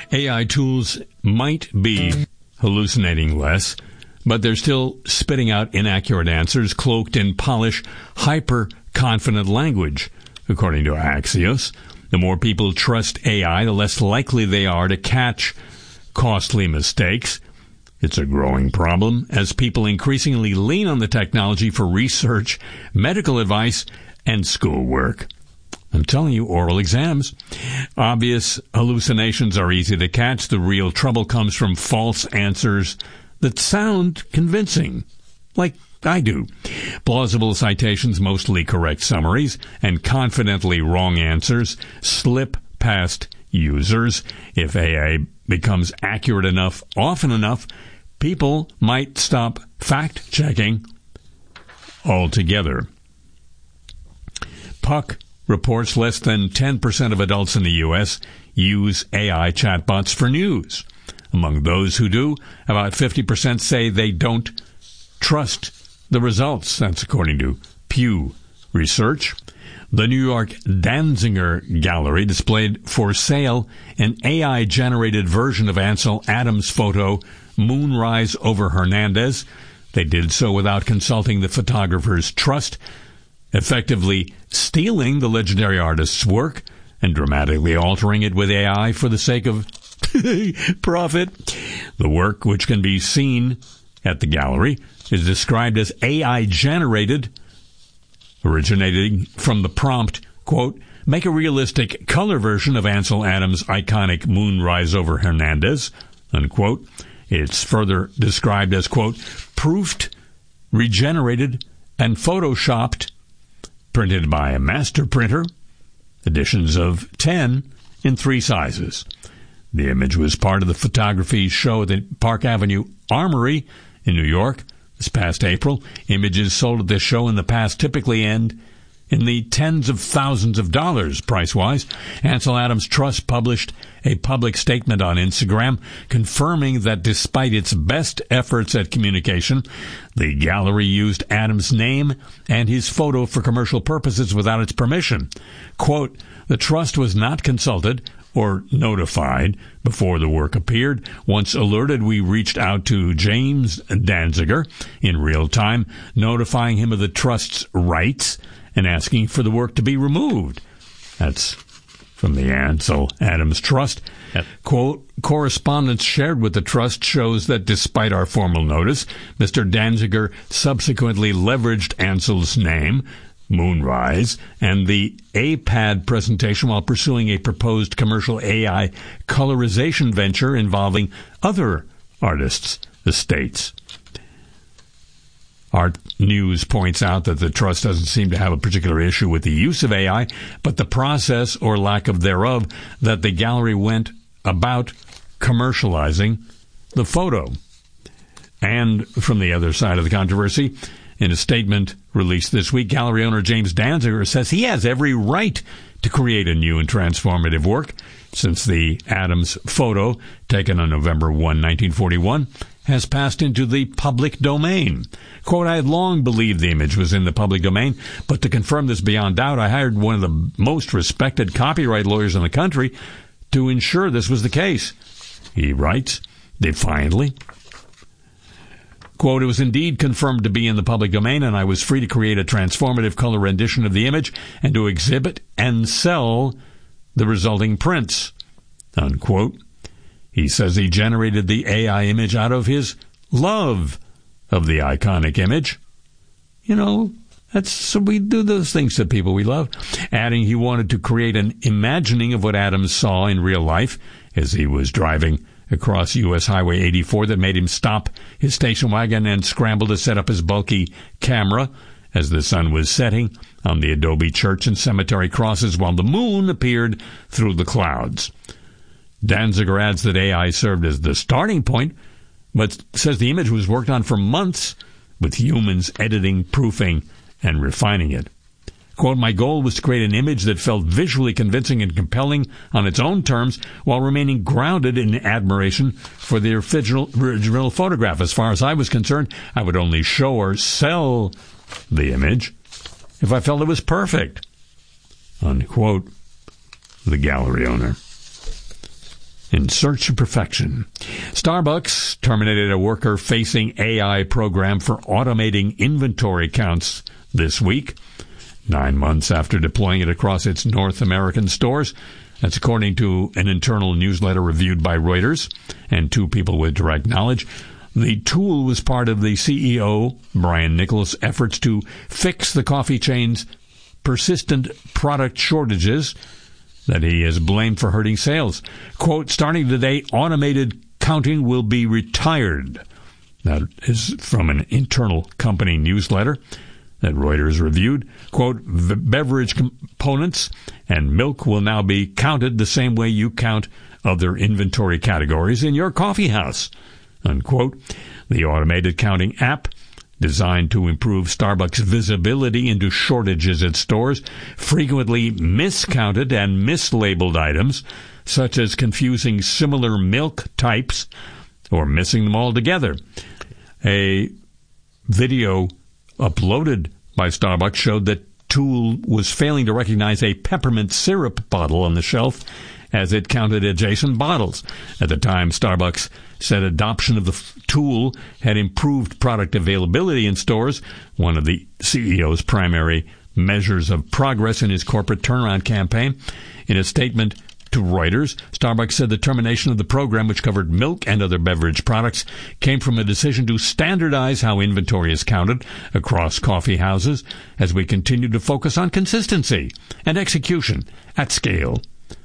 AI tools might be hallucinating less, but they're still spitting out inaccurate answers cloaked in polished, hyper-confident language, according to Axios. The more people trust AI, the less likely they are to catch costly mistakes. It's a growing problem as people increasingly lean on the technology for research, medical advice, and schoolwork. I'm telling you, oral exams. Obvious hallucinations are easy to catch. The real trouble comes from false answers that sound convincing, like I do. Plausible citations, mostly correct summaries, and confidently wrong answers slip past users. If AI becomes accurate enough, often enough, people might stop fact-checking altogether. Puck reports less than 10% of adults in the U.S. use AI chatbots for news. Among those who do, about 50% say they don't trust the results. That's according to Pew Research. The New York Danziger Gallery displayed for sale an AI-generated version of Ansel Adams' photo, Moonrise over Hernandez. They did so without consulting the photographer's trust, effectively stealing the legendary artist's work and dramatically altering it with AI for the sake of profit. The work, which can be seen at the gallery, is described as AI-generated, originating from the prompt, quote, make a realistic color version of Ansel Adams' iconic Moonrise over Hernandez, unquote. It's further described as, quote, proofed, regenerated, and photoshopped, printed by a master printer, editions of 10 in 3 sizes. The image was part of the photography show at the Park Avenue Armory in New York this past April. Images sold at this show in the past typically end in the tens of thousands of dollars price-wise. Ansel Adams Trust published a public statement on Instagram confirming that despite its best efforts at communication, the gallery used Adams' name and his photo for commercial purposes without its permission. Quote, the trust was not consulted or notified before the work appeared. Once alerted, we reached out to James Danziger in real time, notifying him of the trust's rights and asking for the work to be removed. That's from the Ansel Adams Trust. Quote, correspondence shared with the trust shows that despite our formal notice, Mr. Danziger subsequently leveraged Ansel's name, Moonrise, and the APAD presentation while pursuing a proposed commercial AI colorization venture involving other artists' estates. Art News points out that the trust doesn't seem to have a particular issue with the use of AI, but the process or lack of thereof that the gallery went about commercializing the photo. And from the other side of the controversy, in a statement released this week, gallery owner James Danziger says he has every right to create a new and transformative work since the Adams photo, taken on November 1, 1941, has passed into the public domain. Quote, I had long believed the image was in the public domain, but to confirm this beyond doubt, I hired one of the most respected copyright lawyers in the country to ensure this was the case. He writes, defiantly, quote, it was indeed confirmed to be in the public domain, and I was free to create a transformative color rendition of the image and to exhibit and sell the resulting prints, unquote. He says he generated the AI image out of his love of the iconic image. You know, so we do those things to people we love. Adding he wanted to create an imagining of what Adams saw in real life as he was driving across U.S. Highway 84 that made him stop his station wagon and scramble to set up his bulky camera as the sun was setting on the adobe church and cemetery crosses while the moon appeared through the clouds. Danziger adds that AI served as the starting point, but says the image was worked on for months with humans editing, proofing, and refining it. Quote, my goal was to create an image that felt visually convincing and compelling on its own terms while remaining grounded in admiration for the original photograph. As far as I was concerned, I would only show or sell the image if I felt it was perfect, unquote, the gallery owner. in search of perfection. Starbucks terminated a worker-facing AI program for automating inventory counts this week, 9 months after deploying it across its North American stores. That's according to an internal newsletter reviewed by Reuters and 2 people with direct knowledge. The tool was part of the CEO, Brian Nichols' efforts to fix the coffee chain's persistent product shortages that he has blamed for hurting sales. Quote, starting today, automated counting will be retired. That is from an internal company newsletter that Reuters reviewed. Quote, beverage components and milk will now be counted the same way you count other inventory categories in your coffee house, unquote. The automated counting app, designed to improve Starbucks' visibility into shortages at stores, frequently miscounted and mislabeled items, such as confusing similar milk types or missing them altogether. A video uploaded by Starbucks showed that tool was failing to recognize a peppermint syrup bottle on the shelf as it counted adjacent bottles. At the time, Starbucks said adoption of the tool had improved product availability in stores, one of the CEO's primary measures of progress in his corporate turnaround campaign. In a statement to Reuters, Starbucks said the termination of the program, which covered milk and other beverage products, came from a decision to standardize how inventory is counted across coffee houses as we continue to focus on consistency and execution at scale.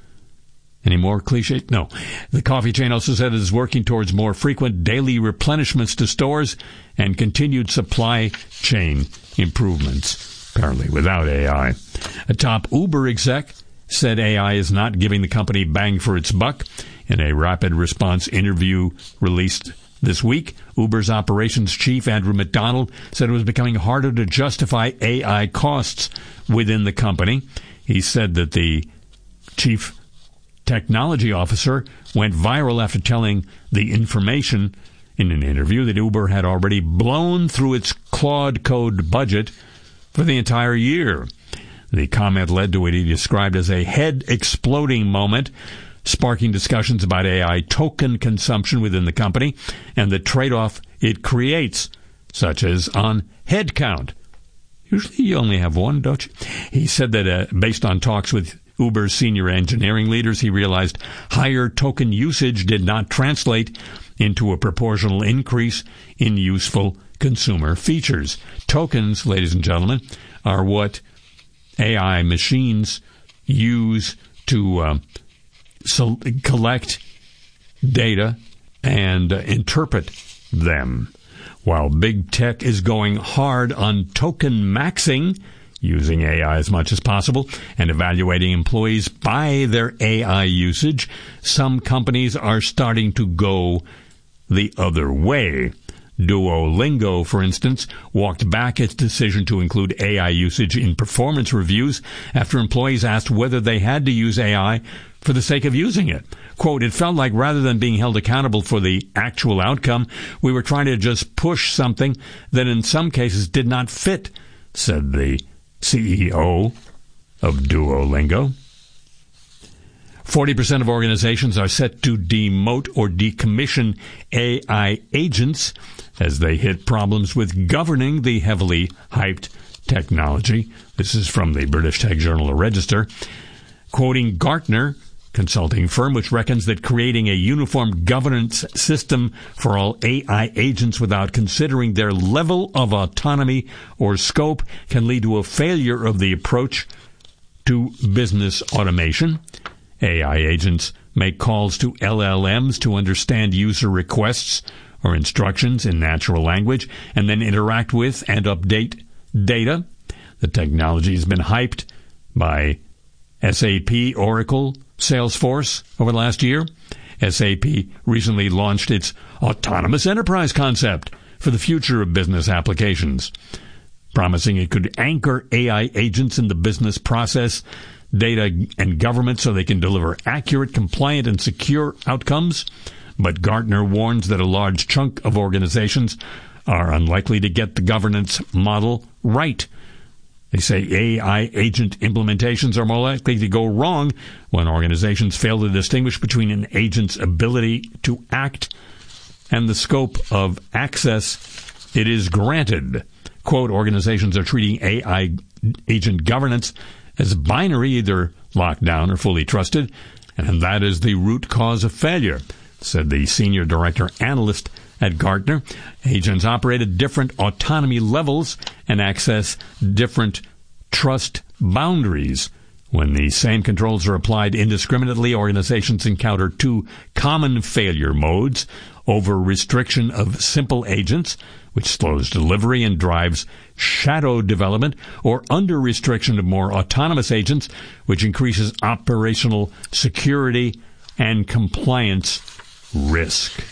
Any more cliche? No. The coffee chain also said it is working towards more frequent daily replenishments to stores and continued supply chain improvements, apparently without AI. A top Uber exec said AI is not giving the company bang for its buck. In a rapid response interview released this week, Uber's operations chief, Andrew McDonald, said it was becoming harder to justify AI costs within the company. He said that the chief technology officer went viral after telling the Information in an interview that Uber had already blown through its Claude Code budget for the entire year. The comment led to what he described as a head-exploding moment, sparking discussions about AI token consumption within the company and the trade-off it creates, such as on head count. Usually you only have one, don't you? He said that based on talks with Uber's senior engineering leaders, he realized higher token usage did not translate into a proportional increase in useful consumer features. Tokens, ladies and gentlemen, are what AI machines use to collect data and interpret them. While big tech is going hard on token maxing, using AI as much as possible, and evaluating employees by their AI usage, some companies are starting to go the other way. Duolingo, for instance, walked back its decision to include AI usage in performance reviews after employees asked whether they had to use AI for the sake of using it. Quote, it felt like rather than being held accountable for the actual outcome, we were trying to just push something that in some cases did not fit, said the CEO of Duolingo. 40% of organizations are set to demote or decommission AI agents as they hit problems with governing the heavily hyped technology. This is from the British tech journal The Register, quoting Gartner consulting firm, which reckons that creating a uniform governance system for all AI agents without considering their level of autonomy or scope can lead to a failure of the approach to business automation. AI agents make calls to LLMs to understand user requests or instructions in natural language and then interact with and update data. The technology has been hyped by SAP, Oracle, Salesforce over the last year. SAP recently launched its autonomous enterprise concept for the future of business applications, promising it could anchor AI agents in the business process, data, and government so they can deliver accurate, compliant, and secure outcomes. But Gartner warns that a large chunk of organizations are unlikely to get the governance model right. They say AI agent implementations are more likely to go wrong when organizations fail to distinguish between an agent's ability to act and the scope of access it is granted. Quote, organizations are treating AI agent governance as binary, either locked down or fully trusted, and that is the root cause of failure, said the senior director analyst at Gartner. Agents operate at different autonomy levels and access different trust boundaries. When the same controls are applied indiscriminately, organizations encounter two common failure modes: over-restriction of simple agents, which slows delivery and drives shadow development, or under-restriction of more autonomous agents, which increases operational security and compliance risk.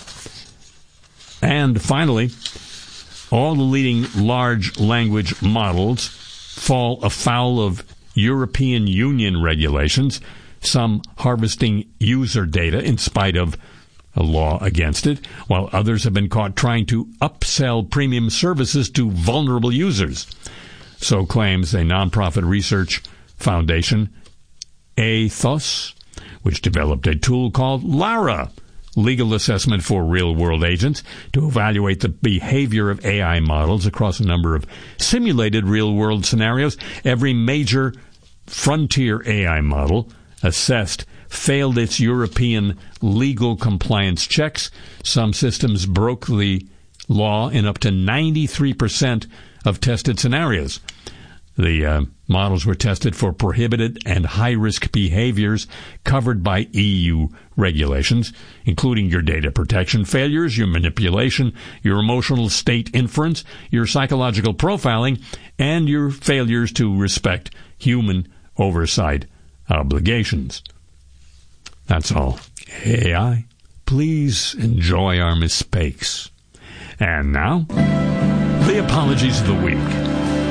And finally, all the leading large language models fall afoul of European Union regulations, some harvesting user data in spite of a law against it, while others have been caught trying to upsell premium services to vulnerable users. So claims a nonprofit research foundation, Athos, which developed a tool called Lara, legal assessment for real-world agents, to evaluate the behavior of AI models across a number of simulated real-world scenarios. Every major frontier AI model assessed failed its European legal compliance checks. Some systems broke the law in up to 93% of tested scenarios. The models were tested for prohibited and high-risk behaviors covered by EU regulations, including your data protection failures, your manipulation, your emotional state inference, your psychological profiling, and your failures to respect human oversight obligations. That's all. AI, please enjoy our mistakes. And now, the apologies of the week.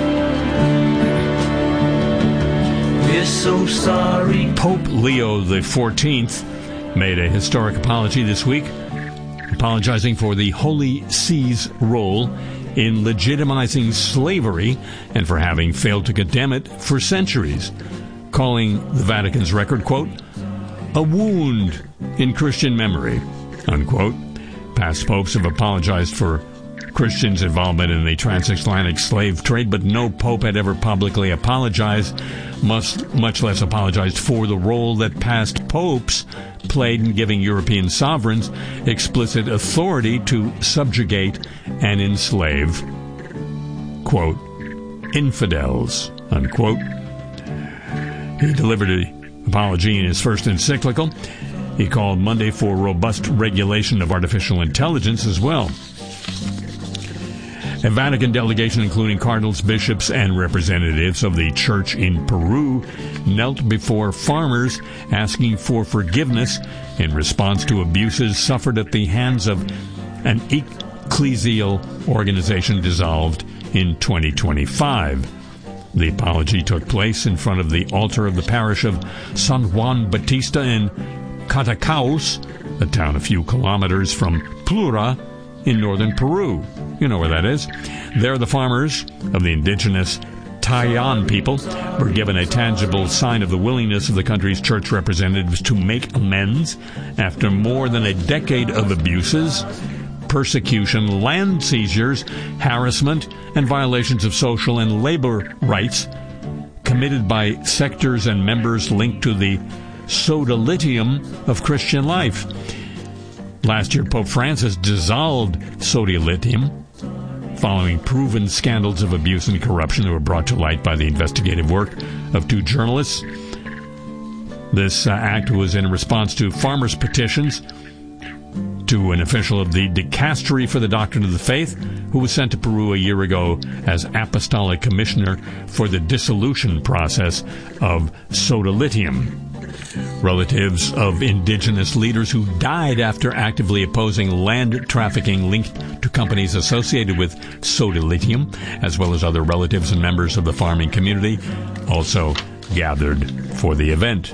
We're so sorry. Pope Leo XIV made a historic apology this week, apologizing for the Holy See's role in legitimizing slavery and for having failed to condemn it for centuries, calling the Vatican's record, quote, a wound in Christian memory, unquote. Past popes have apologized for Christians' involvement in the transatlantic slave trade, but no pope had ever publicly apologized, much less apologized for the role that past popes played in giving European sovereigns explicit authority to subjugate and enslave, quote, infidels, unquote. He delivered an apology in his first encyclical. He called Monday for robust regulation of artificial intelligence as well. A Vatican delegation, including cardinals, bishops, and representatives of the church in Peru, knelt before farmers asking for forgiveness in response to abuses suffered at the hands of an ecclesial organization dissolved in 2025. The apology took place in front of the altar of the parish of San Juan Bautista in Catacaos, a town a few kilometers from Plura in northern Peru. You know where that is. There, the farmers of the indigenous Tayan people were given a tangible sign of the willingness of the country's church representatives to make amends after more than a decade of abuses, persecution, land seizures, harassment, and violations of social and labor rights committed by sectors and members linked to the sodalitium of Christian life. Last year, Pope Francis dissolved Sodalitium following proven scandals of abuse and corruption that were brought to light by the investigative work of two journalists. This act was in response to farmers' petitions to an official of the Dicastery for the Doctrine of the Faith, who was sent to Peru a year ago as apostolic commissioner for the dissolution process of Sodalitium. Relatives of indigenous leaders who died after actively opposing land trafficking linked to companies associated with Sodalitium, as well as other relatives and members of the farming community, also gathered for the event.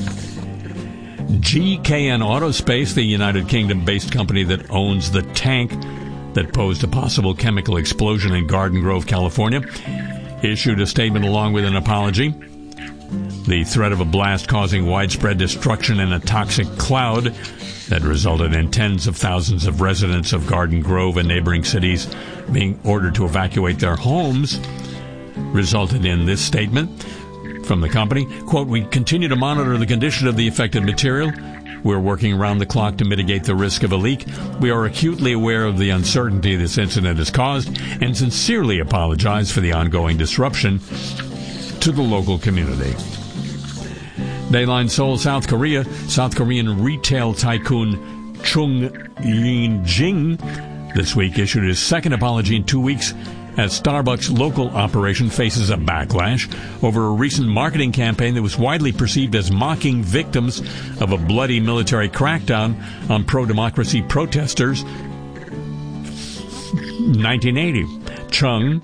GKN Autospace, the United Kingdom-based company that owns the tank that posed a possible chemical explosion in Garden Grove, California, issued a statement along with an apology. The threat of a blast causing widespread destruction in a toxic cloud that resulted in tens of thousands of residents of Garden Grove and neighboring cities being ordered to evacuate their homes resulted in this statement from the company. Quote, "We continue to monitor the condition of the affected material. We're working around the clock to mitigate the risk of a leak. We are acutely aware of the uncertainty this incident has caused and sincerely apologize for the ongoing disruption to the local community." Dayline Seoul, South Korea. South Korean retail tycoon Chung Yin-jing this week issued his second apology in 2 weeks as Starbucks' local operation faces a backlash over a recent marketing campaign that was widely perceived as mocking victims of a bloody military crackdown on pro-democracy protesters in 1980. Chung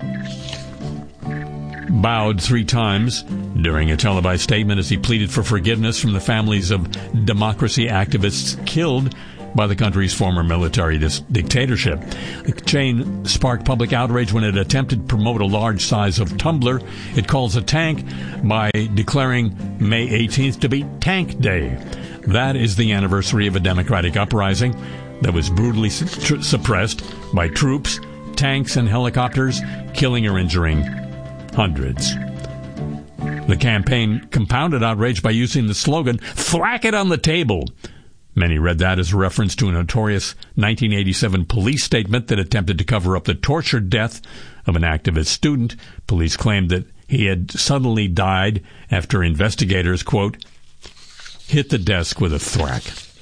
bowed 3 times during a televised statement as he pleaded for forgiveness from the families of democracy activists killed by the country's former military dictatorship. The chain sparked public outrage when it attempted to promote a large size of tumbler it calls a tank by declaring May 18th to be Tank Day. That is the anniversary of a democratic uprising that was brutally suppressed by troops, tanks, and helicopters, killing or injuring hundreds. The campaign compounded outrage by using the slogan, "Thwack it on the table." Many read that as a reference to a notorious 1987 police statement that attempted to cover up the tortured death of an activist student. Police claimed that he had suddenly died after investigators, quote, "hit the desk with a thwack."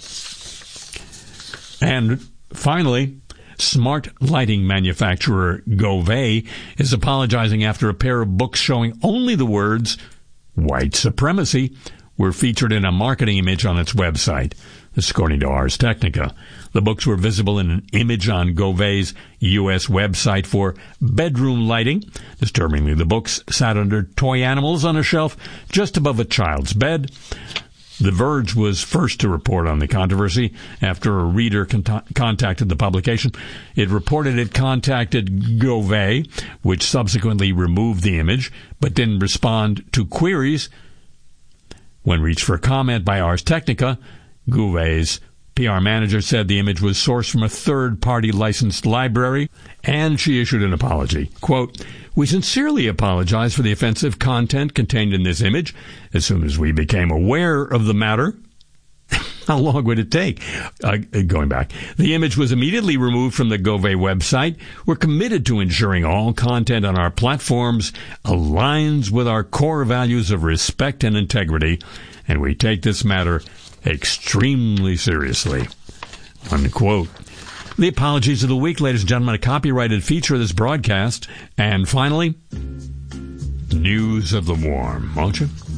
And finally, smart lighting manufacturer Gove is apologizing after a pair of books showing only the words "white supremacy" were featured in a marketing image on its website. This according to Ars Technica. The books were visible in an image on Gove's U.S. website for bedroom lighting. Disturbingly, the books sat under toy animals on a shelf just above a child's bed. The Verge was first to report on the controversy after a reader contacted the publication. It reported it contacted Gove, which subsequently removed the image, but didn't respond to queries. When reached for comment by Ars Technica, Gove's PR manager said the image was sourced from a third-party licensed library, and she issued an apology. Quote, "We sincerely apologize for the offensive content contained in this image. As soon as we became aware of the matter," how long would it take? Going back. "The image was immediately removed from the Gove website. We're committed to ensuring all content on our platforms aligns with our core values of respect and integrity, and we take this matter extremely seriously." Unquote. The apologies of the week, ladies and gentlemen, a copyrighted feature of this broadcast. And finally, news of the warm, won't you?